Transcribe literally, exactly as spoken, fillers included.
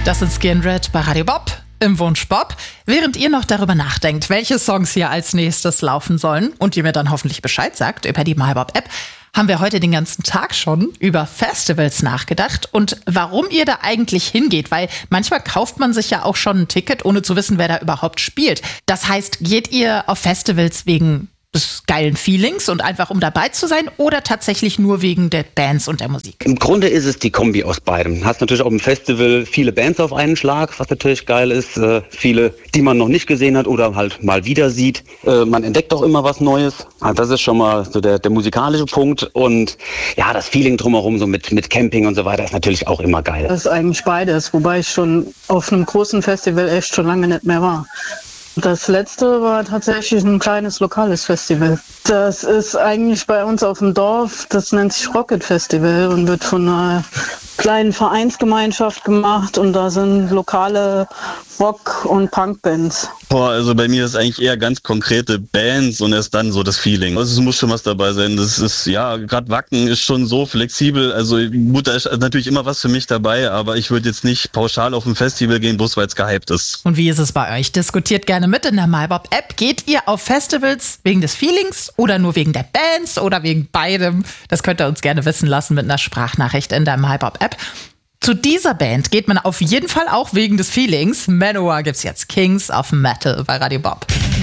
Das ist Skin Red bei Radio Bob im Wunsch Bob. Während ihr noch darüber nachdenkt, welche Songs hier als nächstes laufen sollen und ihr mir dann hoffentlich Bescheid sagt über die MyBob-App, haben wir heute den ganzen Tag schon über Festivals nachgedacht und warum ihr da eigentlich hingeht, weil manchmal kauft man sich ja auch schon ein Ticket, ohne zu wissen, wer da überhaupt spielt. Das heißt, geht ihr auf Festivals wegen des geilen Feelings und einfach um dabei zu sein oder tatsächlich nur wegen der Bands und der Musik? Im Grunde ist es die Kombi aus beidem. Du hast natürlich auch im Festival viele Bands auf einen Schlag, was natürlich geil ist. Äh, viele, die man noch nicht gesehen hat oder halt mal wieder sieht. Äh, man entdeckt auch immer was Neues. Also das ist schon mal so der, der musikalische Punkt. Und ja, das Feeling drumherum, so mit, mit Camping und so weiter, ist natürlich auch immer geil. Das ist eigentlich beides, wobei ich schon auf einem großen Festival echt schon lange nicht mehr war. Das letzte war tatsächlich ein kleines lokales Festival. Das ist eigentlich bei uns auf dem Dorf, das nennt sich Rocket Festival und wird von einer kleinen Vereinsgemeinschaft gemacht und da sind lokale Rock- und Punkbands. Boah, also bei mir ist eigentlich eher ganz konkrete Bands und erst dann so das Feeling. Also es muss schon was dabei sein. Das ist, ja, gerade Wacken ist schon so flexibel. Also gut, da ist natürlich immer was für mich dabei, aber ich würde jetzt nicht pauschal auf ein Festival gehen, bloß weil es gehypt ist. Und wie ist es bei euch? Diskutiert gerne mit in der MyBob-App. Geht ihr auf Festivals wegen des Feelings oder nur wegen der Bands oder wegen beidem? Das könnt ihr uns gerne wissen lassen mit einer Sprachnachricht in der MyBob-App. Zu dieser Band geht man auf jeden Fall auch wegen des Feelings. Manowar gibt's jetzt Kings of Metal bei Radio Bob.